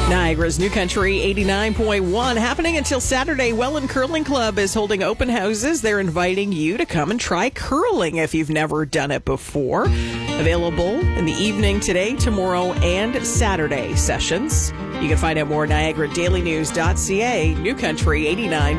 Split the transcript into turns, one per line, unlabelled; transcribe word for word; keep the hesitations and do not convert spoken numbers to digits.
Niagara's New Country eighty-nine point one happening until Saturday. Welland Curling Club is holding open houses. They're inviting you to come and try curling if you've never done it before. Available in the evening today, tomorrow, and Saturday sessions. You can find out more at niagara daily news dot c a. New Country eighty-nine.